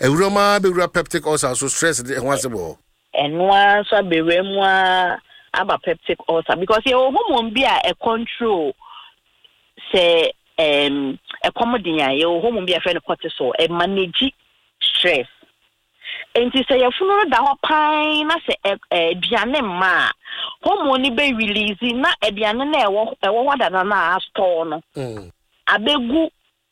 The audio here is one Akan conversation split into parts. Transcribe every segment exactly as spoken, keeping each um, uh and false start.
Euroma be peptic ulcer so stress the once more. And one so be remwa about peptic ulcer because your hormone be a control say um accommodating your hormone be a friend cortisol and manage stress. And to say your funeral da pine na say eh biane ma hormone be releasing na e biane na e wo e wo wada na store no mm abegu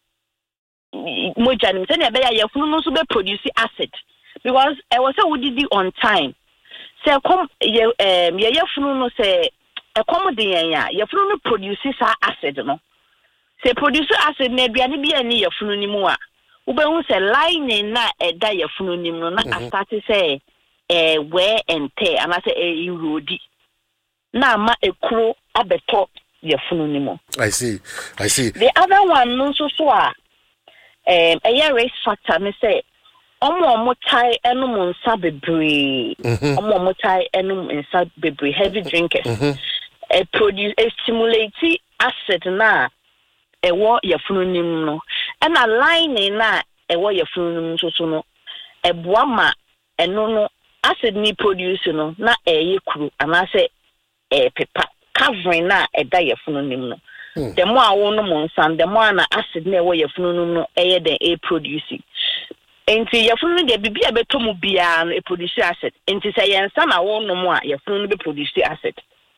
moja ni say be ya your funeral so be produce acid because e was say we did on time say come ye um ye your funeral say e come de yan ya your funeral produces acid no say produce acid na biane bi ani your funeral ni mu a Ube say lining na e da ye funu nim no na asate say eh wear and tear and I say e erodi na ma ekuro abeto ye funu nim. I see. I see. The other one no so so a um a risk factor me say omo omo tai enum nsa bebre omo omo tai enum nsa bebre heavy drinkers e produce e stimulate acid na ewo ye funu nim no and a line na ewo ye funu nim so so no eboa ma eno no acid ni produce no na eye kuru ana say e pepa covering na e da ye funu nim no the more awo no mo nsan the more na acid na ewo ye funu nim no eye den e producing enti ye funu de bibia betomu bia no e produce acid enti say ye nsan na wo no mo a ye funu no be produce acid.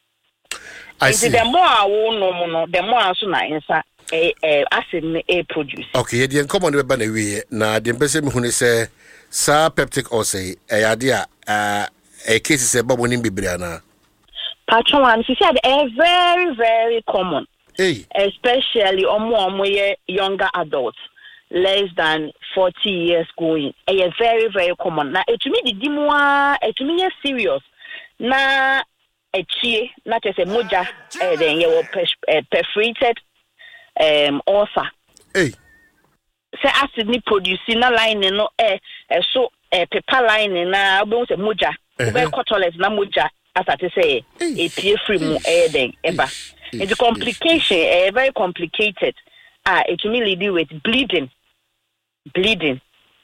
I see. The more awo no no the more so na nsa eh eh acid a produce. Okay, the common be na we na the person who say sa peptic ulcer e ade a uh a case say babo nim bibria na. Patron one she said a very very common. Hey. Especially omo omo ye younger adults less than forty years going. A very very common. Na etumi di dimwa etumi ye serious. Na echie na tese moja eh then ye perforated um ulcer. Hey. Say acid ni producing na line no eh so eh paper line na obo say moja obo toilet na moja as I say e pie free mu eh then eba. It's a complication eh very complicated. Ah it will lead with bleeding. Bleeding.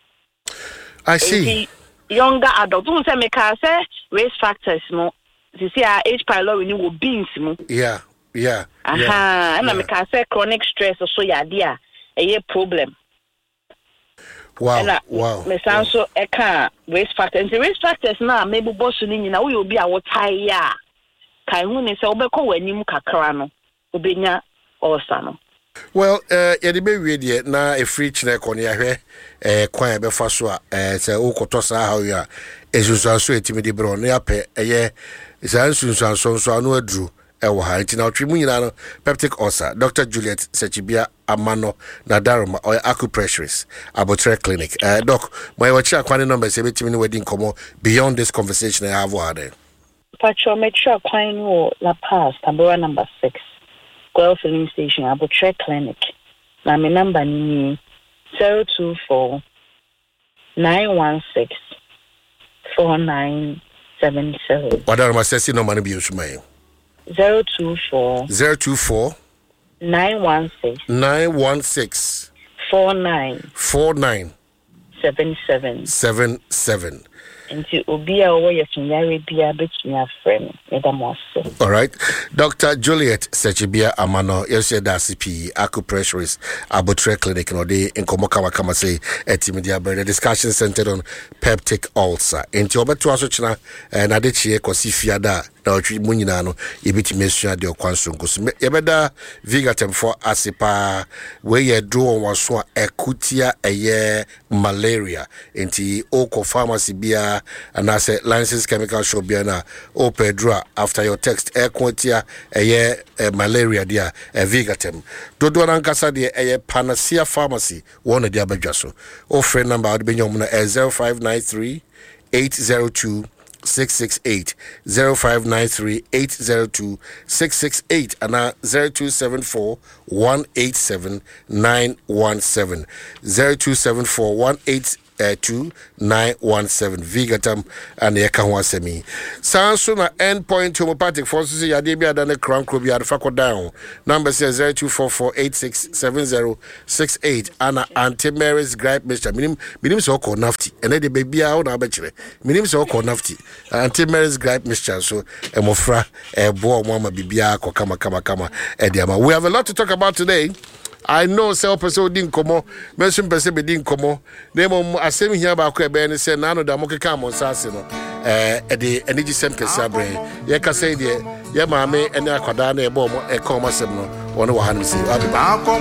I see. Younger adults who say make say risk factors no. You see our H pylori ni will beans mu. Yeah. Yeah. Aha, and I can say chronic stress or so ya dia a problem. Wow. And wow. Me sound so e can risk factors. The risk factors now maybe boss ni na we will be our tire. Kai hu ni say obekọ wanim kakra no obenya ulcer no. Well, uh ye dey be we dey na e free chine ko ne ahwe eh kwan be fa so a eh say ukoto sa ha wi a esusu so etimi de bro no ya pe eye say sunsun so so anu aduru ewo ha nti na otwe mu nyina no peptic ulcer. Doctor Juliet Sechibia Amano na Daroma or acupressurist Abotre Clinic. Uh, doc, my watch akwane number say betimi no wedding komo beyond this conversation I have had. Pacho metro akwane wo La Paz Tabora number six. Goil filling station Abotre Clinic. Na my number ni zero two four nine one six four nine seven seven. What are my sesi no man be usumai? Zero two four zero two four nine one six nine one six four nine four nine seven seven seven seven. Into Obia or your Finyari Bia Bitchia friend, Madam Mosso. All right. Doctor Juliet Sechibia Amano, yes, that's P, acupressurist, Abotre Clinic, no day in Komokawa Kamase, Etimedia Bird, discussion centered on peptic ulcer. Into Obetu Asochina, and Adichie Kosifiada, now Munino, Ibiti Messia de Oquansungus. Yabeda Vigatem for Asipa, where ye draw one swan, Ekutia, a year malaria, into Oko Pharmacy Bia. And I say license chemical shop biana o pedra after your text air quantia a year malaria dia a Vigatem. Dodo Nankasa de a panacea pharmacy one of the abadjaso. O friend number would be zero five nine three eight zero two six six eight zero five nine three eight zero two six six eight and uh, zero two seven four one eight seven nine one seven zero two seven four one eight two nine one seven Vigatam and Yakawa Semi. Sansuna endpoint homeopathic forces Yadibia than a crown crobia Fako down. Number says zero two four four eight six seven zero six eight. Anna Auntie Mary's gripe Mister Minim Minim so called nafty. And then the baby out now betray. Minim so called nafty. Auntie Mary's gripe Mister So a mofra a boy mama bibia ko kama kama kama ediama. We have a lot to talk about today. I know self person didn't come on, mention person didn't come on. Name on I say here about Quebec and say nano da moke come on Sassino. Eh, the energy center Casabre. Ye can say the ye mammy and Aquadane bomb a comma seven on one hand.